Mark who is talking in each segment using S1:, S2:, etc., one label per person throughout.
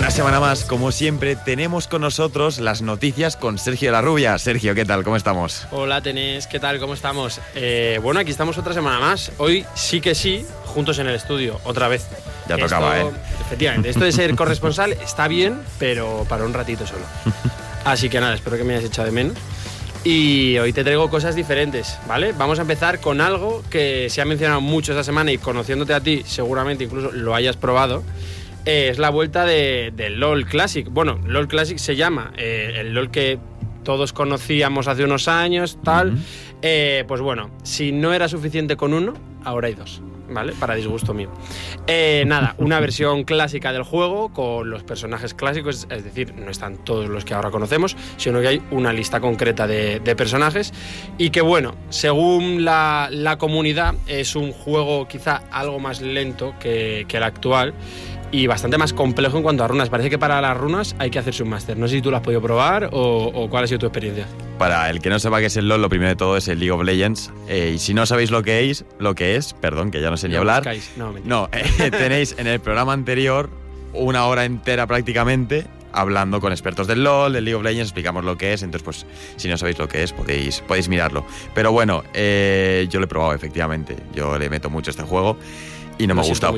S1: Una semana más, como siempre, tenemos con nosotros las noticias con Sergio de la Rubia. Sergio, ¿qué tal? ¿Cómo estamos?
S2: Hola, Tenés, ¿qué tal? ¿Cómo estamos? Bueno, aquí estamos otra semana más. Hoy sí que sí, juntos en el estudio, otra vez.
S1: Ya tocaba,
S2: Efectivamente, esto de ser corresponsal está bien, pero para un ratito solo. Así que nada, espero que me hayas echado de menos. Y hoy te traigo cosas diferentes, ¿vale? Vamos a empezar con algo que se ha mencionado mucho esta semana y conociéndote a ti, seguramente incluso lo hayas probado. Es la vuelta del LOL Classic. Bueno, LOL Classic se llama el LOL que todos conocíamos hace unos años, tal. Pues bueno, si no era suficiente con uno, ahora hay dos, ¿vale? Para disgusto mío. Nada, una versión clásica del juego con los personajes clásicos, es decir, no están todos los que ahora conocemos, sino que hay una lista concreta de personajes y que, bueno, según la comunidad, es un juego quizá algo más lento que el actual y bastante más complejo en cuanto a runas. Parece que para las runas hay que hacerse un máster. No sé si tú lo has podido probar o cuál ha sido tu experiencia. Para el que no sepa qué es el LoL, lo primero de todo es el League of Legends. Y si no sabéis lo que es, perdón, que ya no sé ni hablar. Tenéis en el programa anterior una hora entera prácticamente hablando con expertos del LoL, del League of Legends, explicamos lo que es. Entonces, pues, si no sabéis lo que es, podéis mirarlo. Pero bueno, yo lo he probado, efectivamente. Yo le meto mucho a este juego. Y no me ha gustado.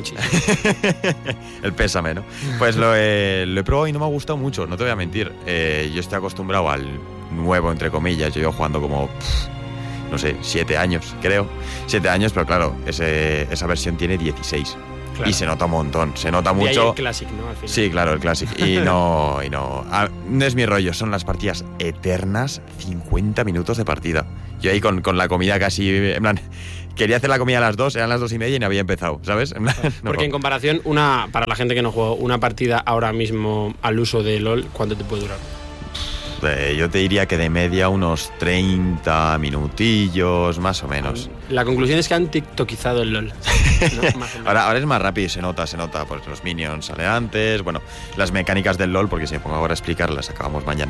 S2: El pésame, ¿no? Pues lo he probado y no me ha gustado mucho, no te voy a mentir. Yo estoy acostumbrado al nuevo, entre comillas. Yo llevo jugando como, no sé, 7 años, creo. 7 años, pero claro, esa versión tiene 16. Claro. Y se nota un montón, se nota mucho. Y ahí el Classic, ¿no? Al final. Sí, claro, el Classic. Y no es mi rollo, son las partidas eternas, 50 minutos de partida. Yo ahí con la comida casi, en plan, quería hacer la comida a las 2, eran las 2:30 y no había empezado, ¿sabes? Porque en comparación, para la gente que no juega, una partida ahora mismo al uso de LoL, ¿cuánto te puede durar? Yo te diría que de media unos 30 minutillos, más o menos. La conclusión es que han tiktokizado el LoL, ¿no? ahora es más rápido y se nota, pues los minions salen antes, bueno, las mecánicas del LoL, porque si me pongo ahora a explicarlas, acabamos mañana,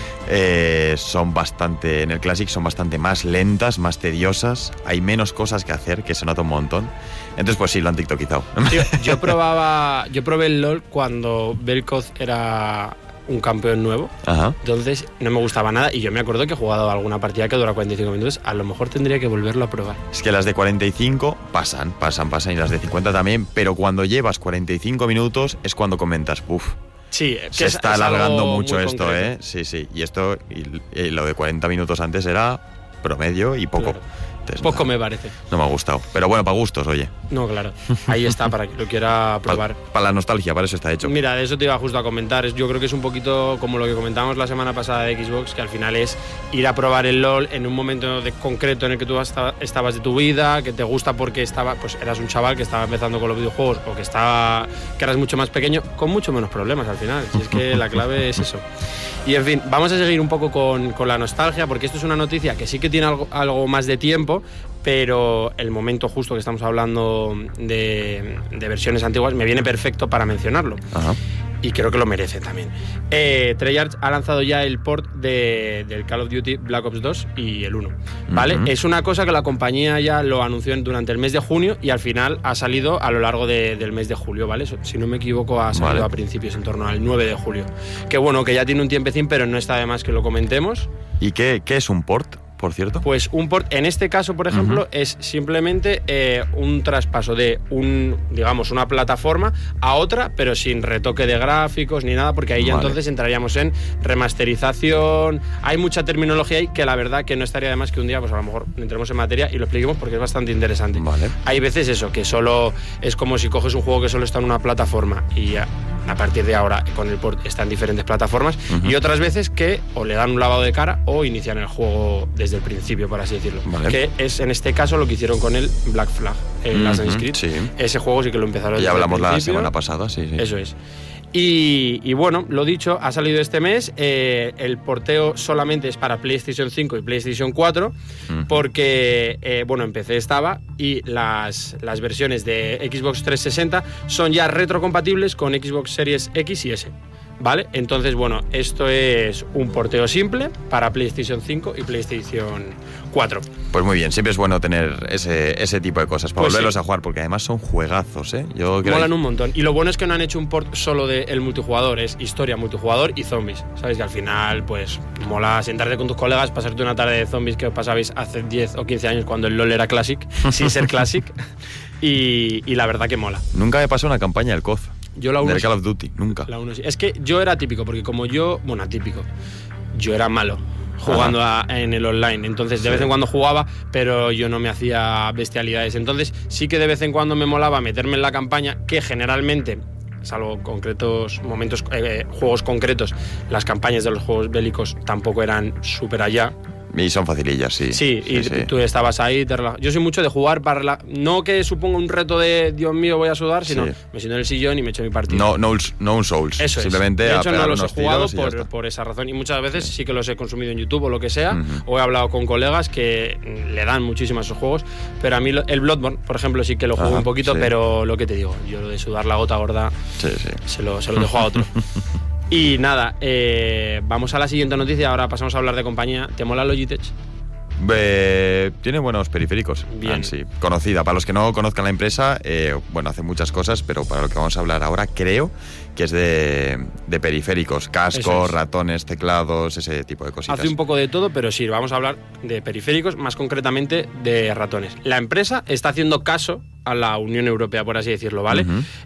S2: son bastante, en el Classic son bastante más lentas, más tediosas, hay menos cosas que hacer, que se nota un montón. Entonces, pues sí, lo han tiktokizado. Yo probé el LoL cuando Vel'Koz era un campeón nuevo. Ajá. Entonces no me gustaba nada y yo me acuerdo que he jugado alguna partida que dura 45 minutos, a lo mejor tendría que volverlo a probar. Es que las de 45 pasan y las de 50 también, pero cuando llevas 45 minutos es cuando comentas, sí, se está alargando mucho esto, concreto. Sí, y esto, y lo de 40 minutos antes era promedio y poco. Claro. Entonces, poco me parece. No me ha gustado. Pero bueno, para gustos, oye. No, claro. Ahí está, para que lo quiera probar. Para la nostalgia, para eso está hecho. Mira, de eso te iba justo a comentar. Yo creo que es un poquito como lo que comentábamos la semana pasada de Xbox, que al final es ir a probar el LoL en un momento concreto en el que tú estabas de tu vida, que te gusta porque pues eras un chaval que estaba empezando con los videojuegos o que eras mucho más pequeño, con mucho menos problemas al final. Si es que la clave es eso. Y en fin, vamos a seguir un poco con la nostalgia, porque esto es una noticia que sí que tiene algo más de tiempo, pero el momento justo que estamos hablando de versiones antiguas me viene perfecto para mencionarlo. Ajá. Y creo que lo merece también. Treyarch ha lanzado ya el port del Call of Duty Black Ops 2 y el 1, ¿vale? Es una cosa que la compañía ya lo anunció durante el mes de junio y al final ha salido a lo largo del mes de julio, ¿vale? Si no me equivoco, ha salido a principios, en torno al 9 de julio. Que bueno, que ya tiene un tiempecín, pero no está de más que lo comentemos. ¿Y qué es un port, por cierto? Pues un port, en este caso, por ejemplo, es simplemente un traspaso de una plataforma a otra, pero sin retoque de gráficos ni nada, porque ahí ya entonces entraríamos en remasterización. Hay mucha terminología ahí que la verdad que no estaría de más que un día, pues a lo mejor entremos en materia y lo expliquemos porque es bastante interesante. Hay veces eso, que solo es como si coges un juego que solo está en una plataforma y a partir de ahora con el port está en diferentes plataformas, y otras veces que o le dan un lavado de cara o inician el juego desde el principio, por así decirlo. Que es en este caso lo que hicieron con el Black Flag, el Assassin's Creed. Sí. Ese juego sí que lo empezaron desde el principio. Ya hablamos la semana pasada, sí. Eso es. Y bueno, lo dicho, ha salido este mes. El porteo solamente es para PlayStation 5 y PlayStation 4, porque, en PC estaba, y las versiones de Xbox 360 son ya retrocompatibles con Xbox Series X y S. ¿vale? Entonces, bueno, esto es un porteo simple para PlayStation 5 y PlayStation 4.
S1: Pues muy bien, siempre es bueno tener ese tipo de cosas para
S2: Pues
S1: volverlos
S2: sí.
S1: a jugar, porque además son juegazos, ¿eh?
S2: Molan un montón. Y lo bueno es que no han hecho un port solo del multijugador, es historia, multijugador y zombies. Sabes que al final, pues, mola sentarte con tus colegas, pasarte una tarde de zombies que os pasabais hace 10 o 15 años cuando el LoL era Classic, sin ser Classic. Y la verdad que mola.
S1: Nunca me pasó una campaña del COD.
S2: Yo la uno
S1: Del
S2: sí.
S1: Call of Duty, nunca.
S2: La 1 sí. Es que yo era típico, porque como yo, bueno, atípico, yo era malo jugando en el online, entonces de vez en cuando jugaba, pero yo no me hacía bestialidades, entonces sí que de vez en cuando me molaba meterme en la campaña, que generalmente, salvo concretos momentos, juegos concretos, las campañas de los juegos bélicos tampoco eran súper allá.
S1: Y son facilillas, sí.
S2: Sí, tú estabas ahí, te relajas. Yo soy mucho de jugar para no que suponga un reto de Dios mío voy a sudar, sino me siento en el sillón y me echo mi partido.
S1: No un Souls.
S2: Eso
S1: simplemente
S2: es. De
S1: a
S2: hecho,
S1: pegar
S2: no los he
S1: unos
S2: jugado
S1: tiros y ya está.
S2: por esa razón. Y muchas veces sí que los he consumido en YouTube o lo que sea, o he hablado con colegas que le dan muchísimo a esos juegos. Pero a mí el Bloodborne, por ejemplo, sí que lo juego un poquito, pero lo que te digo, yo lo de sudar la gota gorda se lo dejo a otro. Y nada, vamos a la siguiente noticia. Ahora pasamos a hablar de compañía. ¿Te mola Logitech?
S1: Tiene buenos periféricos.
S2: Bien.
S1: Sí, conocida. Para los que no conozcan la empresa, bueno, hace muchas cosas, pero para lo que vamos a hablar ahora, creo que es de periféricos, cascos, ratones, teclados, ese tipo de cositas.
S2: Hace un poco de todo, pero sí, vamos a hablar de periféricos, más concretamente de ratones. La empresa está haciendo caso a la Unión Europea, por así decirlo, ¿vale?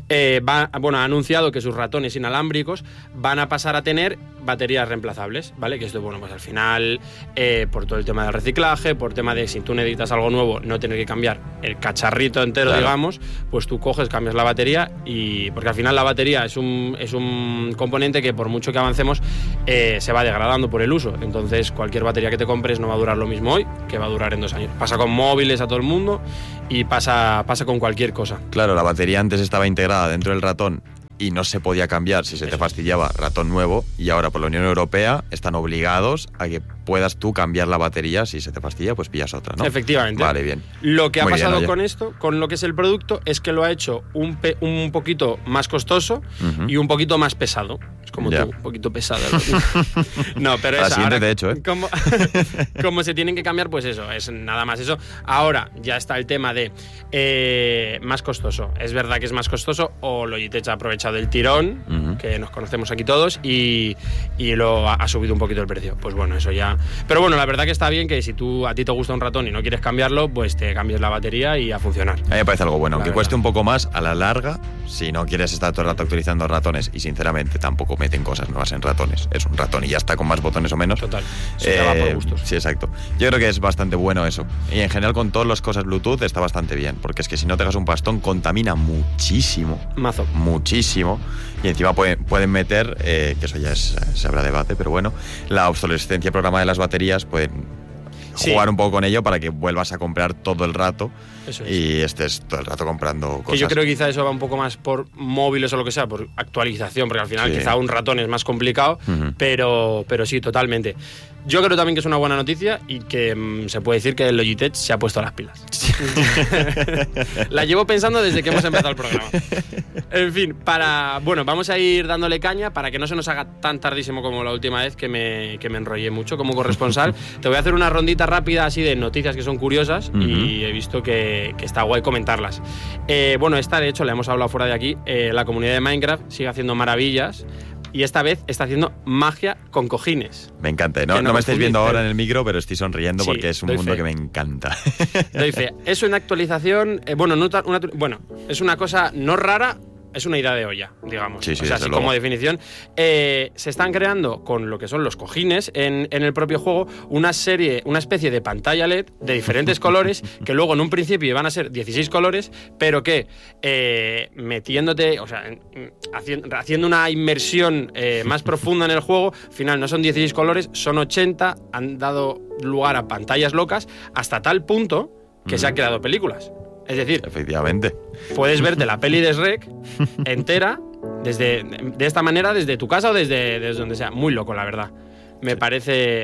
S2: Ha anunciado que sus ratones inalámbricos van a pasar a tener baterías reemplazables, ¿vale? Que esto, bueno, pues al final, por todo el tema del reciclaje, por tema de si tú necesitas algo nuevo, no tener que cambiar el cacharrito entero, digamos, pues tú coges, cambias la batería y... Porque al final la batería es un componente que por mucho que avancemos se va degradando por el uso. Entonces, cualquier batería que te compres no va a durar lo mismo hoy que va a durar en 2 años. Pasa con móviles a todo el mundo y pasa con cualquier cosa.
S1: Claro, la batería antes estaba integrada dentro del ratón y no se podía cambiar si se te fastidiaba, ratón nuevo, y ahora por la Unión Europea están obligados a que puedas tú cambiar la batería. Si se te fastidia, pues pillas otra, ¿no?
S2: Efectivamente.
S1: Vale, bien.
S2: Lo que ha
S1: Muy bien,
S2: pasado
S1: oye.
S2: con esto, con lo que es el producto, es que lo ha hecho un poquito más costoso y un poquito más pesado. Es como tú, un poquito pesado. No, pero
S1: Para
S2: es
S1: siguiente
S2: ahora,
S1: de hecho, ¿eh?
S2: como se tienen que cambiar, pues eso, es nada más eso. Ahora ya está el tema de más costoso. Es verdad que es más costoso, o Logitech ha aprovechado el tirón, que nos conocemos aquí todos, y lo ha subido un poquito el precio. Pues bueno, eso ya... Pero bueno, la verdad que está bien que si a ti te gusta un ratón y no quieres cambiarlo, pues te cambies la batería y a funcionar.
S1: A mí me parece algo bueno, aunque
S2: verdad.
S1: cueste un poco más a la larga, si no quieres estar todo el rato utilizando ratones, y sinceramente tampoco meten cosas nuevas en ratones. Es un ratón y ya está, con más botones o menos.
S2: Total. Se te va por gustos.
S1: Sí, exacto. Yo creo que es bastante bueno eso. Y en general con todas las cosas Bluetooth está bastante bien, porque es que si no te hagas un pastón contamina muchísimo.
S2: Mazo.
S1: Muchísimo. Y encima pueden meter, que eso ya se habrá debate, pero bueno, la obsolescencia programa de las baterías, pueden jugar un poco con ello para que vuelvas a comprar todo el rato.
S2: Eso es.
S1: Y estés todo el rato comprando cosas.
S2: Que yo creo que quizá eso va un poco más por móviles o lo que sea, por actualización, porque al final quizá un ratón es más complicado, pero sí, totalmente. Yo creo también que es una buena noticia y que se puede decir que el Logitech se ha puesto las pilas. La llevo pensando desde que hemos empezado el programa. En fin, vamos a ir dándole caña para que no se nos haga tan tardísimo como la última vez que me enrollé mucho como corresponsal. Te voy a hacer una rondita rápida así de noticias que son curiosas y he visto que está guay comentarlas. Esta de hecho la hemos hablado fuera de aquí. La comunidad de Minecraft sigue haciendo maravillas. Y esta vez está haciendo magia con cojines.
S1: Me encanta. No me estáis viendo ahora en el micro, pero estoy sonriendo porque es un mundo que me encanta.
S2: Doy fe. Es una actualización... es una cosa no rara, es una idea de olla, digamos.
S1: Sí,
S2: o sea, así como definición. Se están creando con lo que son los cojines en el propio juego una especie de pantalla LED de diferentes colores que luego en un principio iban a ser 16 colores, pero que metiéndote, o sea, haciendo una inmersión más profunda en el juego, al final no son 16 colores, son 80, han dado lugar a pantallas locas hasta tal punto que se han creado películas. Es decir,
S1: efectivamente,
S2: puedes verte la peli de Shrek entera de esta manera desde tu casa o desde donde sea. Muy loco, la verdad. me parece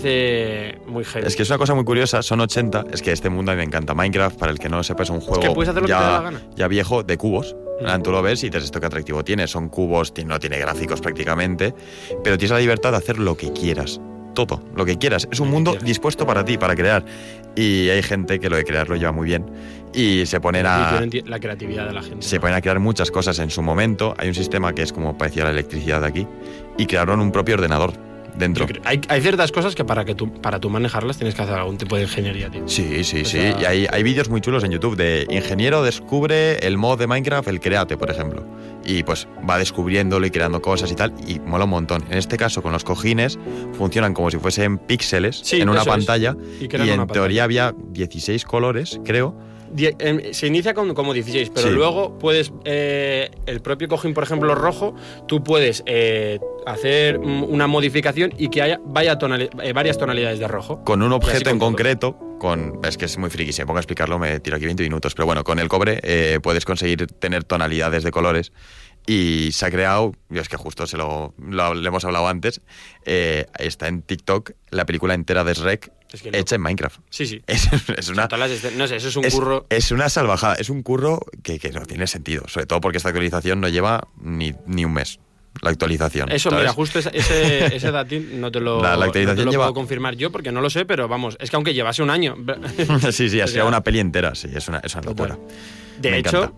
S2: muy heavy.
S1: Es que es una cosa muy curiosa, son 80, es que este mundo a mí me encanta. Minecraft, para el que no lo sepa, es un juego
S2: que puedes hacer lo que te dé la gana.
S1: Ya viejo de cubos. Tú lo ves y dices esto qué atractivo tiene. Son cubos, no tiene gráficos prácticamente, pero tienes la libertad de hacer lo que quieras. Todo, lo que quieras. Es un mundo dispuesto para ti, para crear. Y hay gente que lo de crear lo lleva muy bien. Y se ponen
S2: la creatividad de la gente.
S1: Se ponen a crear muchas cosas en su momento. Hay un sistema que es como parecía la electricidad de aquí. Y crearon un propio ordenador dentro.
S2: Hay ciertas cosas que para tú manejarlas tienes que hacer algún tipo de ingeniería, tío.
S1: Sí. Y hay vídeos muy chulos en YouTube de ingeniero descubre el mod de Minecraft, el Create, por ejemplo. Y pues va descubriéndolo y creando cosas y tal, y mola un montón. En este caso, con los cojines, funcionan como si fuesen píxeles en una pantalla. Y en teoría había 16 colores, creo.
S2: Se inicia como 16, pero luego puedes, el propio cojín, por ejemplo, rojo, tú puedes hacer una modificación y que haya varias tonalidades de rojo.
S1: Con un objeto en concreto, es que es muy friki, si me pongo a explicarlo me tiro aquí 20 minutos, pero bueno, con el cobre puedes conseguir tener tonalidades de colores. Y se ha creado, y es que justo le hemos hablado antes, está en TikTok la película entera de Shrek hecha en Minecraft.
S2: Sí.
S1: Es una,
S2: no sé, eso es un curro.
S1: Es una salvajada, es un curro que no tiene sentido, sobre todo porque esta actualización no lleva ni un mes. La actualización.
S2: Eso, ¿sabes? Mira, justo ese datín no te lo,
S1: la actualización
S2: puedo confirmar yo porque no lo sé, pero vamos, es que aunque llevase un año.
S1: sí, ha sido una peli entera, sí, es una locura.
S2: De hecho,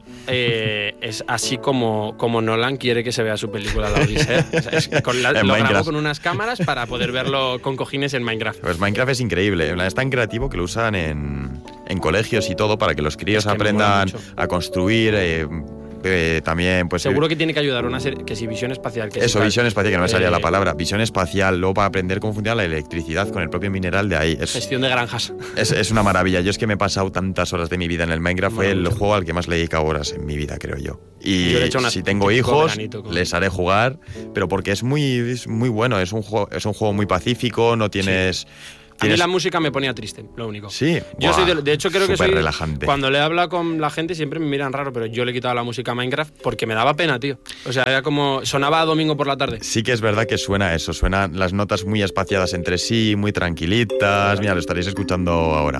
S2: es así como Nolan quiere que se vea su película La Odisea. Lo grabó con unas cámaras para poder verlo con cojines en Minecraft.
S1: Pues Minecraft es increíble. Es tan creativo que lo usan en colegios y todo para que los críos aprendan a construir. También, pues.
S2: Seguro que tiene que ayudar una serie, que si visión espacial.
S1: Visión espacial, que no me salía la palabra. Visión espacial, luego para aprender cómo funciona la electricidad con el propio mineral de ahí.
S2: Gestión de granjas.
S1: Es una maravilla. Yo es que me he pasado tantas horas de mi vida en el Minecraft. Fue el juego al que más le he dedicado horas en mi vida, creo yo. Y si tengo hijos, les haré jugar, pero porque es muy bueno. Es un juego muy pacífico, no tienes.
S2: Sí. A mí la música me ponía triste, lo único.
S1: Sí.
S2: Yo de hecho creo que soy
S1: relajante.
S2: Cuando le he hablado con la gente siempre me miran raro, pero yo le he quitado la música a Minecraft porque me daba pena, tío. O sea, era como sonaba a domingo por la tarde.
S1: Sí que es verdad que suena eso, suenan las notas muy espaciadas entre sí, muy tranquilitas. Mira, lo estaréis escuchando ahora.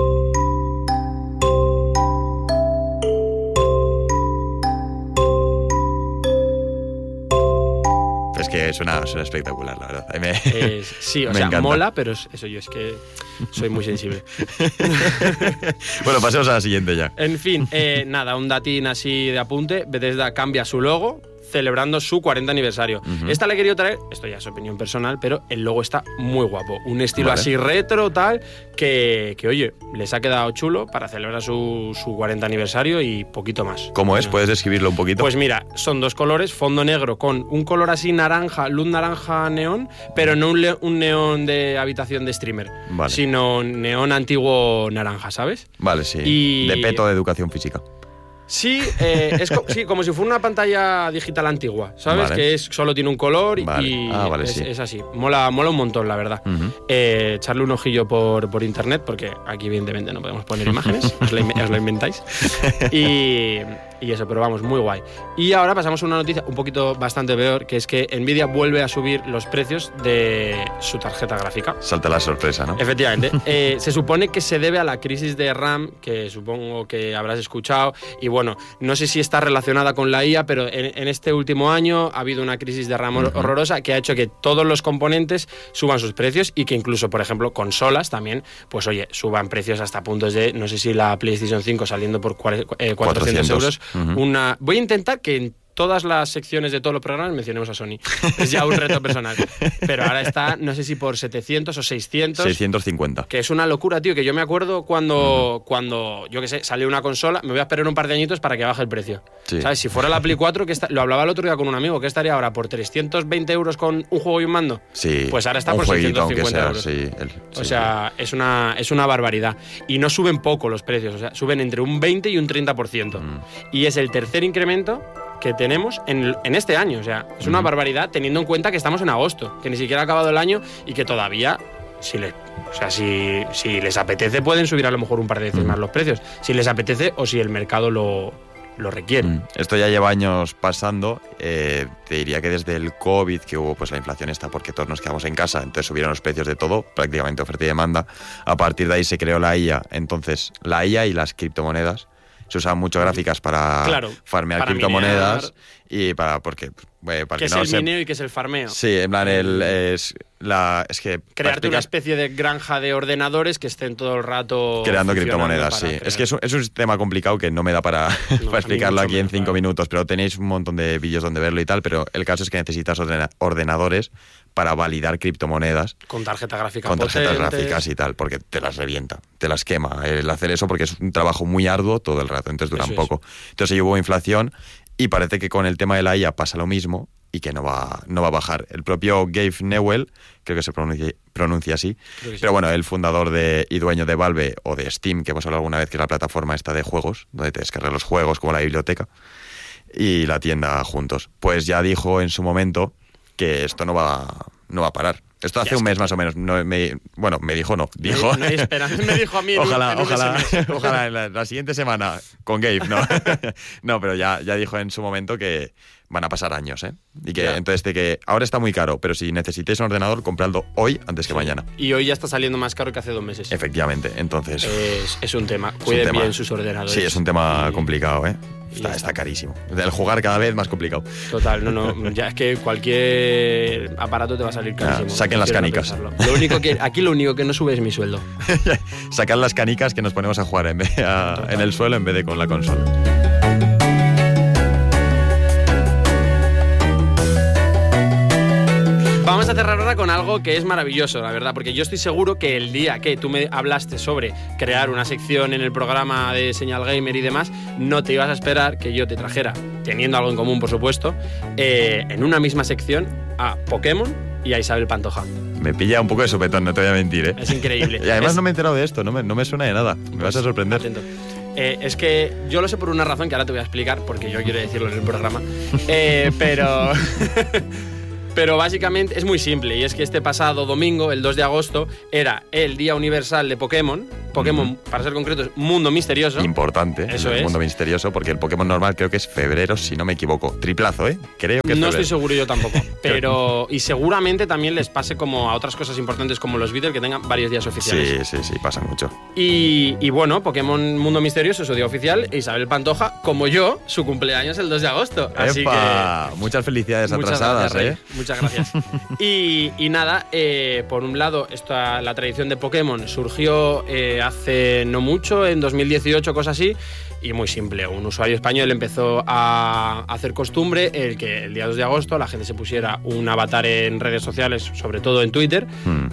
S1: Es que suena espectacular, la verdad.
S2: Sí, o sea,
S1: encanta.
S2: mola, pero eso yo es que soy muy sensible.
S1: Bueno, pasemos a la siguiente ya.
S2: En fin, nada, un datín así de apunte. Bethesda cambia su logo celebrando su 40 aniversario. Esta le he querido traer, esto ya es opinión personal, pero el logo está muy guapo. Un estilo así retro, tal, que oye, les ha quedado chulo para celebrar su 40 aniversario y poquito más.
S1: ¿Cómo es? ¿Puedes describirlo un poquito?
S2: Pues mira, son dos colores, fondo negro con un color así naranja, luz naranja neón, pero no un neón de habitación de streamer, sino neón antiguo naranja, ¿sabes?
S1: Vale, sí.
S2: Y
S1: de peto de educación física.
S2: Sí, es como si fuera una pantalla digital antigua, ¿sabes? Que solo tiene un color y es así. Mola un montón, la verdad. Echarle un ojillo por internet, porque aquí evidentemente no podemos poner imágenes, os lo inventáis. Y eso, pero vamos, muy guay. Y ahora pasamos a una noticia un poquito bastante peor, que es que Nvidia vuelve a subir los precios de su tarjeta gráfica.
S1: Salta la sorpresa, ¿no?
S2: Efectivamente. Se supone que se debe a la crisis de RAM, que supongo que habrás escuchado, y bueno, no sé si está relacionada con la IA, pero en este último año ha habido una crisis de RAM horrorosa que ha hecho que todos los componentes suban sus precios y que incluso, por ejemplo, consolas también, pues oye, suban precios hasta puntos de, no sé si la PlayStation 5 saliendo por 400 euros. Voy a intentar que en todas las secciones de todos los programas mencionemos a Sony. Es ya un reto personal. Pero ahora está, no sé si por 700 o 600.
S1: 650.
S2: Que es una locura, tío. Que yo me acuerdo cuando yo qué sé, salió una consola, me voy a esperar un par de añitos para que baje el precio. Sí. ¿Sabes? Si fuera la Play 4, lo hablaba el otro día con un amigo, ¿qué estaría ahora? ¿Por 320 euros con un juego y un mando?
S1: Sí.
S2: Pues ahora está por 650 euros.
S1: Sí,
S2: o sea, es una barbaridad. Y no suben poco los precios. O sea, suben entre un 20 y un 30%. Y es el tercer incremento que tenemos en este año. O sea, es una barbaridad teniendo en cuenta que estamos en agosto, que ni siquiera ha acabado el año y que todavía, si les apetece, pueden subir a lo mejor un par de veces más los precios. Si les apetece o si el mercado lo lo requiere.
S1: Esto ya lleva años pasando. Te diría que desde el COVID, que hubo pues la inflación esta porque todos nos quedamos en casa, entonces subieron los precios de todo, prácticamente oferta y demanda. A partir de ahí se creó la IA. Entonces, la IA y las criptomonedas. Se usan mucho gráficas para farmear
S2: para
S1: criptomonedas
S2: minear,
S1: y para
S2: ¿qué es el mineo y qué es el farmeo?
S1: Sí, en plan es que
S2: crearte una especie de granja de ordenadores que estén todo el rato
S1: creando criptomonedas, sí. Es que es un tema complicado que no me da para explicarlo aquí en 5 minutos, pero tenéis un montón de vídeos donde verlo y tal, pero el caso es que necesitas ordenadores para validar criptomonedas.
S2: Con tarjeta gráfica
S1: con tarjetas
S2: potentes.
S1: gráficas y tal, porque te las revienta, te las quema el hacer eso, porque es un trabajo muy arduo todo el rato, entonces dura un poco. Entonces ahí hubo inflación y parece que con el tema de la IA pasa lo mismo y que no va a bajar. El propio Gabe Newell, creo que se pronuncia así, pero bueno, el fundador y dueño de Valve o de Steam, que hemos hablado alguna vez, que es la plataforma esta de juegos, donde te descargas los juegos como la biblioteca y la tienda juntos, pues ya dijo en su momento que esto no va a parar. Esto hace un mes más o menos. Me dijo no. Dijo.
S2: No hay esperanza. Me dijo a mí.
S1: Ojalá en la siguiente semana con Gabe, no. No, pero ya dijo en su momento que van a pasar años, ¿eh? Y que entonces que ahora está muy caro, pero si necesitáis un ordenador, compradlo hoy antes que mañana.
S2: Y hoy ya está saliendo más caro que hace 2 meses.
S1: Efectivamente, entonces.
S2: Es un tema. Cuiden bien sus ordenadores.
S1: Sí, es un tema complicado, ¿eh? Está carísimo. El jugar cada vez más complicado.
S2: Total, ya es que cualquier aparato te va a salir carísimo.
S1: Saquen las canicas.
S2: Aquí lo único que no sube es mi sueldo.
S1: Sacad las canicas que nos ponemos a jugar en el suelo en vez de con la consola.
S2: Vamos a cerrar ahora con algo que es maravilloso, la verdad, porque yo estoy seguro que el día que tú me hablaste sobre crear una sección en el programa de Señal Gamer y demás, no te ibas a esperar que yo te trajera, teniendo algo en común, por supuesto, en una misma sección a Pokémon y a Isabel Pantoja.
S1: Me pilla un poco de sopetón, no te voy a mentir, ¿eh?
S2: Es increíble.
S1: Y además no me he enterado de esto, no me suena de nada. Me vas a sorprender.
S2: Atento. Es que yo lo sé por una razón que ahora te voy a explicar, porque yo quiero decirlo en el programa, Pero básicamente es muy simple, y es que este pasado domingo, el 2 de agosto, era el Día Universal de Pokémon. Pokémon, para ser concretos, Mundo Misterioso.
S1: Importante,
S2: eso es.
S1: Mundo Misterioso, porque el Pokémon normal creo que es febrero, si no me equivoco. Triplazo, ¿eh? Creo que es
S2: no
S1: febrero.
S2: Estoy seguro yo tampoco, pero y seguramente también les pase como a otras cosas importantes como los Beatles, que tengan varios días oficiales.
S1: Sí, pasa mucho.
S2: Y bueno, Pokémon Mundo Misterioso, su día oficial, Isabel Pantoja, como yo, su cumpleaños el 2 de agosto. Así que
S1: muchas felicidades atrasadas,
S2: gracias, Muchas gracias. y nada, por un lado, la tradición de Pokémon surgió hace no mucho, en 2018, cosas así, y muy simple. Un usuario español empezó a hacer costumbre el que el día 2 de agosto la gente se pusiera un avatar en redes sociales, sobre todo en Twitter,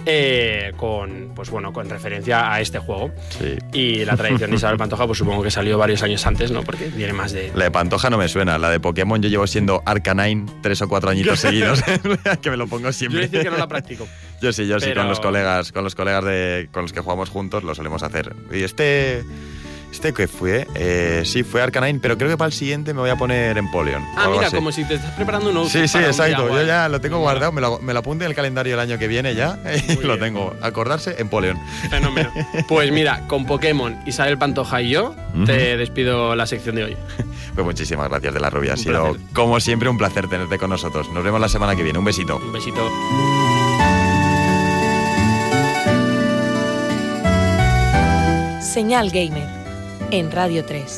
S2: con referencia a este juego.
S1: Sí.
S2: Y la tradición de Isabel Pantoja, pues supongo que salió varios años antes, ¿no? Porque tiene más de...
S1: La de Pantoja no me suena. La de Pokémon yo llevo siendo Arcanine 3 o 4 añitos seguidos. Que me lo pongo siempre.
S2: Yo decir que no la practico.
S1: Yo sí, con los colegas con los que jugamos juntos lo solemos hacer. Y ¿este qué fue? Sí, fue Arcanine, pero creo que para el siguiente me voy a poner Empoleon.
S2: Mira,
S1: así.
S2: Como si te estás preparando un outfit.
S1: Sí, exacto. Yo ya lo tengo guardado, me lo apunté en el calendario el año que viene ya y lo tengo. Acordarse, Empoleon.
S2: Fenómeno. Pues mira, con Pokémon, Isabel Pantoja y yo, te despido la sección de hoy.
S1: Pues muchísimas gracias, De la Rubia. Ha sido, como siempre, un placer tenerte con nosotros. Nos vemos la semana que viene. Un besito.
S2: Un besito.
S3: Señal Gamer en Radio 3.